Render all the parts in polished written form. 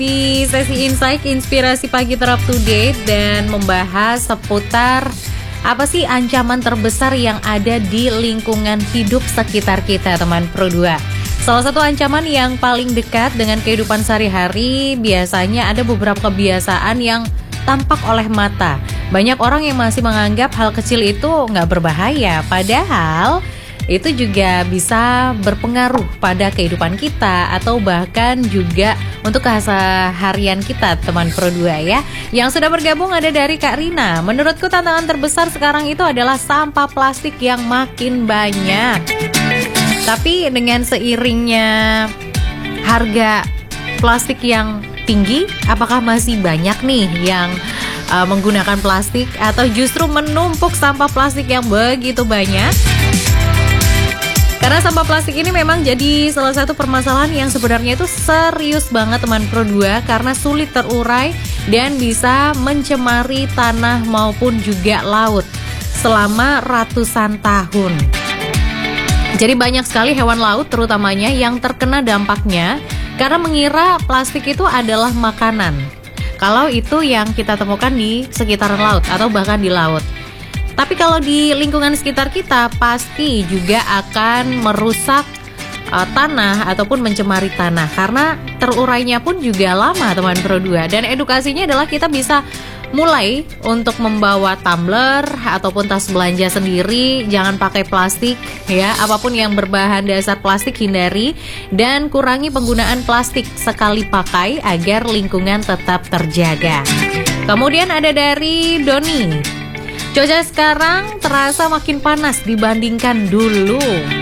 Di sesi Insight Inspirasi Pagi Terap Today dan membahas seputar apa sih ancaman terbesar yang ada di lingkungan hidup sekitar kita, teman Pro 2. Salah satu ancaman yang paling dekat dengan kehidupan sehari-hari biasanya ada beberapa kebiasaan yang tampak oleh mata. Banyak orang yang masih menganggap hal kecil itu nggak berbahaya, padahal itu juga bisa berpengaruh pada kehidupan kita atau bahkan juga untuk keseharian kita, teman Pro 2 ya. Yang sudah bergabung ada dari Kak Rina. Menurutku tantangan terbesar sekarang itu adalah sampah plastik yang makin banyak. Tapi dengan seiringnya harga plastik yang tinggi, apakah masih banyak nih yang menggunakan plastik atau justru menumpuk sampah plastik yang begitu banyak? Karena sampah plastik ini memang jadi salah satu permasalahan yang sebenarnya itu serius banget, teman Pro 2, karena sulit terurai dan bisa mencemari tanah maupun juga laut selama ratusan tahun. Jadi banyak sekali hewan laut terutamanya yang terkena dampaknya karena mengira plastik itu adalah makanan. Kalau itu yang kita temukan di sekitaran laut atau bahkan di laut. Tapi kalau di lingkungan sekitar kita pasti juga akan merusak tanah ataupun mencemari tanah karena terurainya pun juga lama, teman Pro 2. Dan edukasinya adalah kita bisa mulai untuk membawa tumbler ataupun tas belanja sendiri, jangan pakai plastik ya. Apapun yang berbahan dasar plastik hindari dan kurangi penggunaan plastik sekali pakai agar lingkungan tetap terjaga. Kemudian ada dari Doni. Cuaca sekarang terasa makin panas dibandingkan dulu.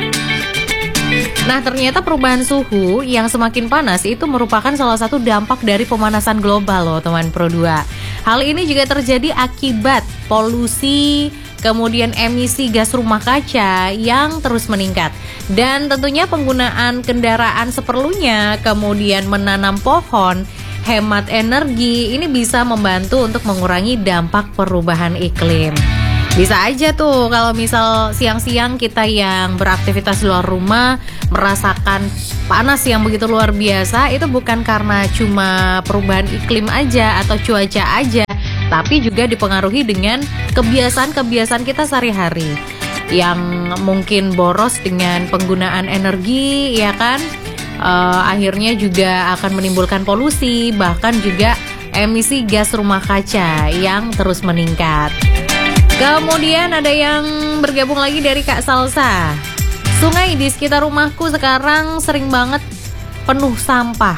Nah, ternyata perubahan suhu yang semakin panas itu merupakan salah satu dampak dari pemanasan global loh, teman Pro 2. Hal ini juga terjadi akibat polusi, kemudian emisi gas rumah kaca yang terus meningkat. Dan tentunya penggunaan kendaraan seperlunya, kemudian menanam pohon, hemat energi, ini bisa membantu untuk mengurangi dampak perubahan iklim. Bisa aja tuh kalau misal siang-siang kita yang beraktivitas luar rumah merasakan panas yang begitu luar biasa, itu bukan karena cuma perubahan iklim aja atau cuaca aja, tapi juga dipengaruhi dengan kebiasaan-kebiasaan kita sehari-hari yang mungkin boros dengan penggunaan energi, ya kan? Akhirnya juga akan menimbulkan polusi, bahkan juga emisi gas rumah kaca yang terus meningkat. Kemudian ada yang bergabung lagi dari Kak Salsa. Sungai di sekitar rumahku sekarang sering banget penuh sampah.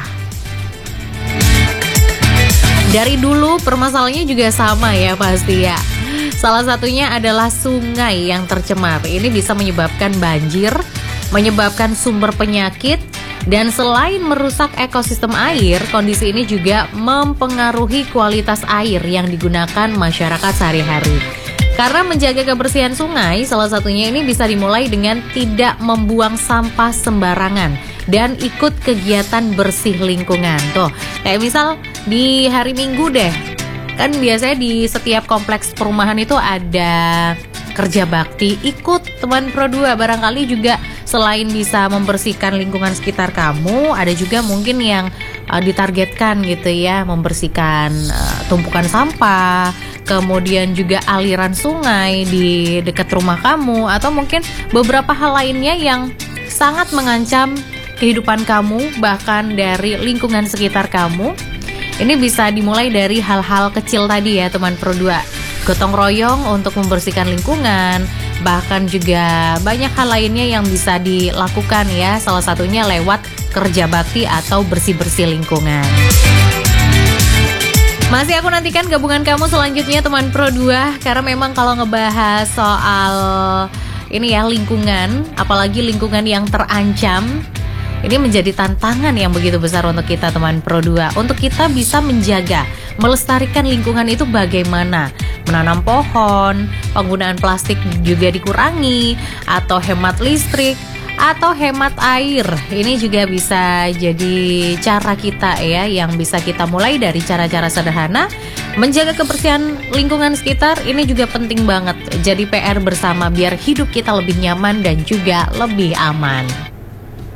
Dari dulu permasalahannya juga sama ya pasti ya. Salah satunya adalah sungai yang tercemar. Ini bisa menyebabkan banjir, menyebabkan sumber penyakit, dan selain merusak ekosistem air, kondisi ini juga mempengaruhi kualitas air yang digunakan masyarakat sehari-hari. Karena menjaga kebersihan sungai, salah satunya ini bisa dimulai dengan tidak membuang sampah sembarangan dan ikut kegiatan bersih lingkungan. Tuh, kayak misal di hari Minggu deh, kan biasanya di setiap kompleks perumahan itu ada kerja bakti, ikut teman Pro 2. Barangkali juga selain bisa membersihkan lingkungan sekitar kamu, ada juga mungkin yang ditargetkan gitu ya, membersihkan tumpukan sampah, kemudian juga aliran sungai di dekat rumah kamu, atau mungkin beberapa hal lainnya yang sangat mengancam kehidupan kamu, bahkan dari lingkungan sekitar kamu. Ini bisa dimulai dari hal-hal kecil tadi ya, teman Pro 2. Gotong royong untuk membersihkan lingkungan, bahkan juga banyak hal lainnya yang bisa dilakukan ya, salah satunya lewat kerja bakti atau bersih-bersih lingkungan. Masih aku nantikan gabungan kamu selanjutnya, teman Pro 2, karena memang kalau ngebahas soal ini ya, lingkungan, apalagi lingkungan yang terancam, ini menjadi tantangan yang begitu besar untuk kita, teman Pro 2. Untuk kita bisa menjaga, melestarikan lingkungan itu bagaimana? Menanam pohon, penggunaan plastik juga dikurangi, atau hemat listrik, atau hemat air. Ini juga bisa jadi cara kita ya, yang bisa kita mulai dari cara-cara sederhana. Menjaga kebersihan lingkungan sekitar ini juga penting banget. Jadi PR bersama biar hidup kita lebih nyaman dan juga lebih aman.